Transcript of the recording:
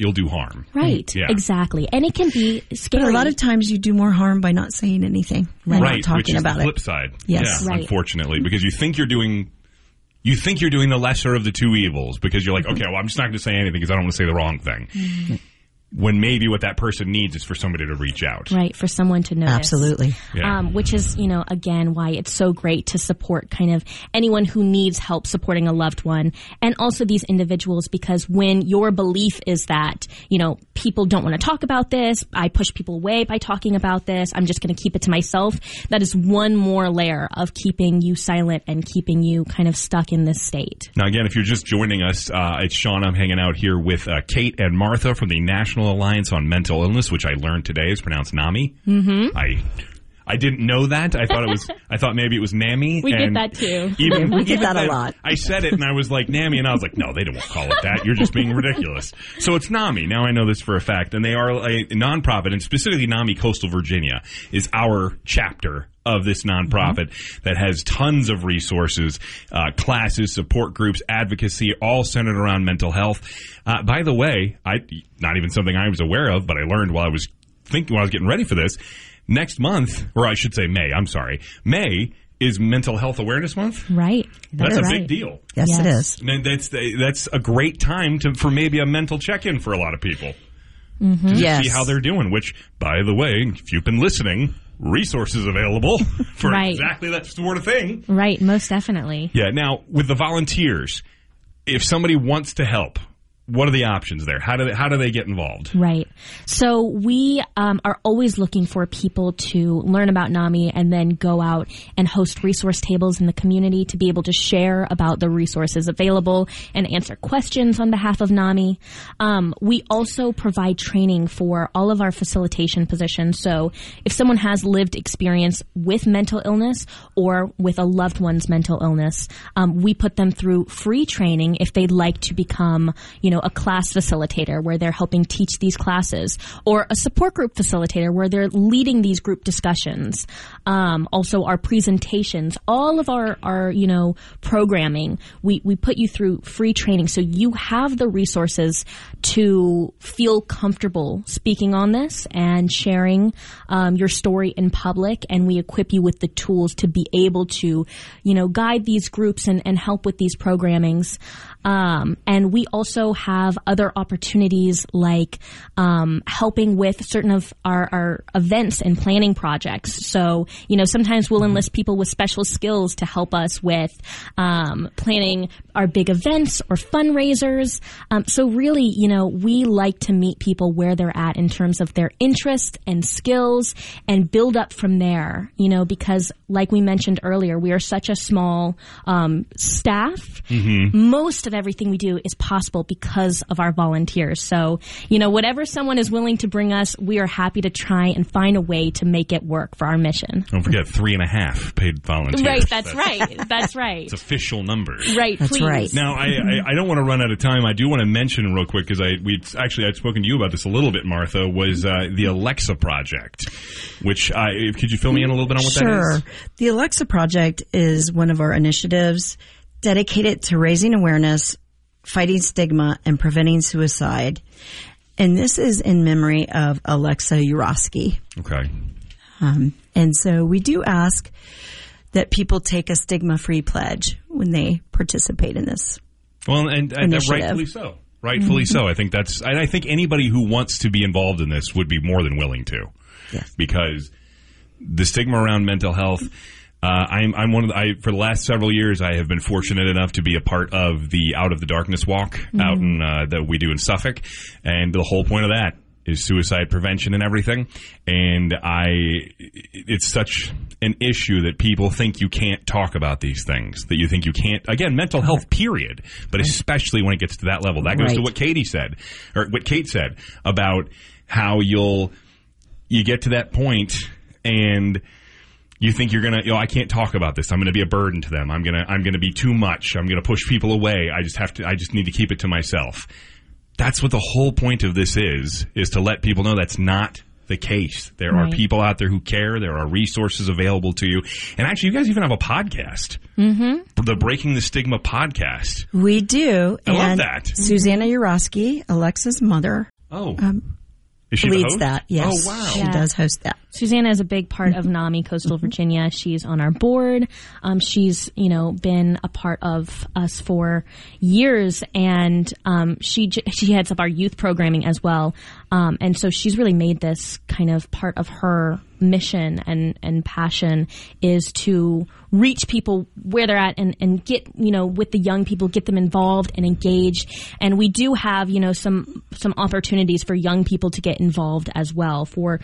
you'll do harm. Right. Yeah. Exactly. And it can be scary. But a lot of times you do more harm by not saying anything, by not talking which is about the flip it. side. Yes. Yeah, Right. unfortunately, because you think you're doing the lesser of the two evils because you're like, okay, well, I'm just not going to say anything because I don't want to say the wrong thing. Mm-hmm. When maybe what that person needs is for somebody to reach out. Right, for someone to notice. Absolutely. Yeah. Which is, again, why it's so great to support kind of anyone who needs help supporting a loved one, and also these individuals, because when your belief is that, people don't want to talk about this, I push people away by talking about this, I'm just going to keep it to myself, that is one more layer of keeping you silent and keeping you kind of stuck in this state. Now, again, if you're just joining us, it's Sean. I'm hanging out here with Kate and Martha from the National Alliance on Mental Illness, which I learned today is pronounced NAMI. Mm-hmm. I didn't know that. I thought maybe it was NAMI. We get that too. We get that a lot. I said it and I was like NAMI, and I was like, no, they don't call it that. You're just being ridiculous. So it's NAMI. Now I know this for a fact, and they are a nonprofit, and specifically NAMI Coastal Virginia is our chapter of this nonprofit that has tons of resources, classes, support groups, advocacy, all centered around mental health. By the way, not even something I was aware of, but I learned while I was getting ready for this. Next month, or I should say May, I'm sorry, May is Mental Health Awareness Month. Right. That's a big deal. Yes, it is. And that's a great time for maybe a mental check-in for a lot of people. Mm-hmm. To just see how they're doing, which, by the way, if you've been listening, resources available for exactly that sort of thing. Right, most definitely. Yeah, now, with the volunteers, if somebody wants to help, what are the options there? How do they get involved? Right. So we are always looking for people to learn about NAMI and then go out and host resource tables in the community to be able to share about the resources available and answer questions on behalf of NAMI. We also provide training for all of our facilitation positions. So if someone has lived experience with mental illness or with a loved one's mental illness, we put them through free training if they'd like to become, a class facilitator where they're helping teach these classes, or a support group facilitator where they're leading these group discussions. Also our presentations, all of our programming, we put you through free training so you have the resources to feel comfortable speaking on this and sharing your story in public, and we equip you with the tools to be able to, guide these groups and help with these programmings. And we also have other opportunities like helping with certain of our events and planning projects. So, sometimes we'll enlist people with special skills to help us with planning our big events or fundraisers. So really, we like to meet people where they're at in terms of their interest and skills and build up from there, because like we mentioned earlier, we are such a small staff. Mm-hmm. Most of everything we do is possible because of our volunteers. So, whatever someone is willing to bring us, we are happy to try and find a way to make it work for our mission. Don't forget 3.5 paid volunteers. Right, that's right. That's right. It's official numbers. Right, that's please. Right. Now, I don't want to run out of time. I do want to mention real quick, because I'd spoken to you about this a little bit, Martha, was the Alexa Project, which could you fill me in a little bit on what that is? Sure. The Alexa Project is one of our initiatives dedicated to raising awareness, fighting stigma, and preventing suicide. And this is in memory of Alexa Urosky. Okay. And so we do ask that people take a stigma-free pledge when they participate in this. Well, and rightfully so. Rightfully so. I think anybody who wants to be involved in this would be more than willing to. Yes. Because the stigma around mental health, I'm one of for the last several years, I have been fortunate enough to be a part of the Out of the Darkness walk out in that we do in Suffolk, and the whole point of that is suicide prevention and everything. And it's such an issue that people think you can't talk about these things, that you think you can't, again, mental health, period, but especially when it gets to that level. That goes to what Katie said, or what Kate said about how you get to that point and you think you're going to, I can't talk about this. I'm going to be a burden to them. I'm going to be too much. I'm going to push people away. I just need to keep it to myself. That's what the whole point of this is to let people know that's not the the case. There are people out there who care. There are resources available to you. And actually, you guys even have a podcast. Mm-hmm. The Breaking the Stigma podcast. We do. I love that. Susanna Urosky, Alexa's mother. Oh. Is she leads the host? that, yes. Oh, wow. She does host that. Susanna is a big part of NAMI Coastal Virginia. She's on our board. She's, been a part of us for years, and she heads up our youth programming as well. And so she's really made this kind of part of her mission and passion is to reach people where they're at and get, with the young people, get them involved and engaged. And we do have, some opportunities for young people to get involved as well, for